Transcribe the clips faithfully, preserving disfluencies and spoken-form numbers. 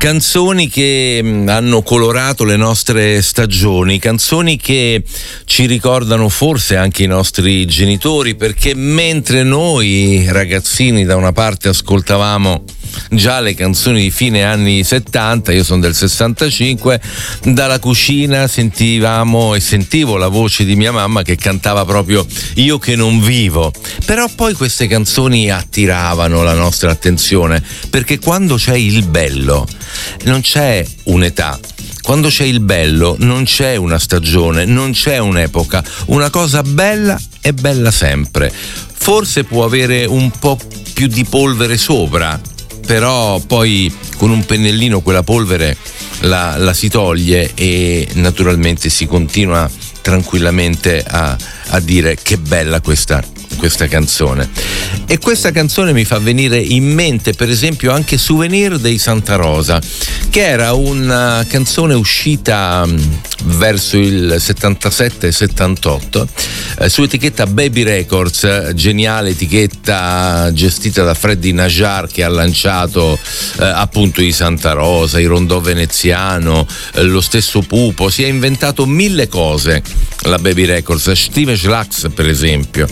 Canzoni che hanno colorato le nostre stagioni, canzoni che ci ricordano forse anche i nostri genitori, perché mentre noi ragazzini da una parte ascoltavamo già le canzoni di fine anni settanta, io sono del sessantacinque, dalla cucina sentivamo e sentivo la voce di mia mamma che cantava proprio Io che non vivo. Però poi queste canzoni attiravano la nostra attenzione, perché quando c'è il bello non c'è un'età. Quando c'è il bello non c'è una stagione, non c'è un'epoca. Una cosa bella è bella sempre. Forse può avere un po' più di polvere sopra, però poi con un pennellino quella polvere la, la si toglie e naturalmente si continua tranquillamente a, a dire che bella questa, questa canzone. E questa canzone mi fa venire in mente per esempio anche Souvenir dei Santa Rosa, che era una canzone uscita verso il settantasette settantotto eh, su etichetta Baby Records, geniale etichetta gestita da Freddy Najar, che ha lanciato eh, appunto i Santa Rosa, i Rondò Veneziano, eh, lo stesso Pupo, si è inventato mille cose la Baby Records, Steve Schlax per esempio.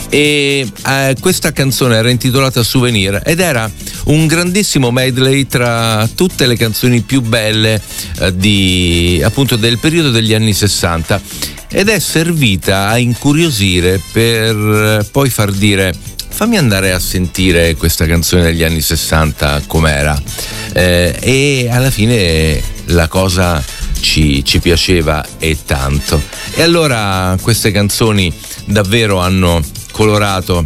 E eh, questa canzone era intitolata Souvenir ed era un grandissimo medley tra tutte le canzoni più belle eh, di appunto del periodo degli anni sessanta, ed è servita a incuriosire per eh, poi far dire fammi andare a sentire questa canzone degli anni sessanta com'era, eh, e alla fine la cosa ci, ci piaceva e tanto. E allora queste canzoni davvero hanno colorato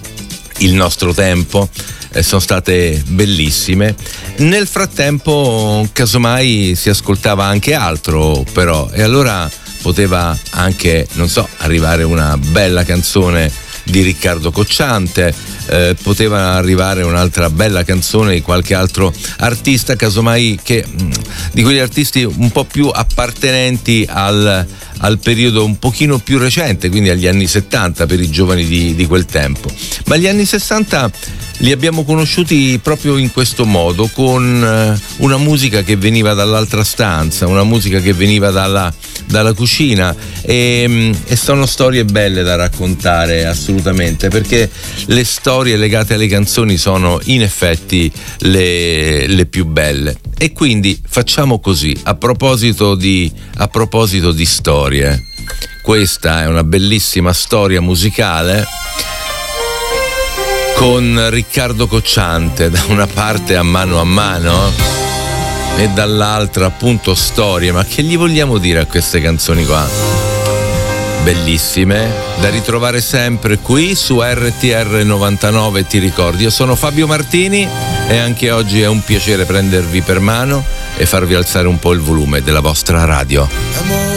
il nostro tempo, eh, sono state bellissime. Nel frattempo casomai si ascoltava anche altro però, e allora poteva anche, non so, arrivare una bella canzone di Riccardo Cocciante, eh, poteva arrivare un'altra bella canzone di qualche altro artista, casomai che di quegli artisti un po' più appartenenti al, al periodo un pochino più recente, quindi agli anni settanta per i giovani di, di quel tempo. Ma gli anni sessanta li abbiamo conosciuti proprio in questo modo, con una musica che veniva dall'altra stanza, una musica che veniva dalla, dalla cucina, e, e sono storie belle da raccontare assolutamente, perché le storie legate alle canzoni sono in effetti le, le più belle. E quindi facciamo così, a proposito di, a proposito di storie, questa è una bellissima storia musicale con Riccardo Cocciante, da una parte A mano a mano e dall'altra appunto Storie. Ma che gli vogliamo dire a queste canzoni qua? Bellissime, da ritrovare sempre qui su R T R novantanove. Ti ricordi, io sono Fabio Martini e anche oggi è un piacere prendervi per mano e farvi alzare un po' il volume della vostra radio.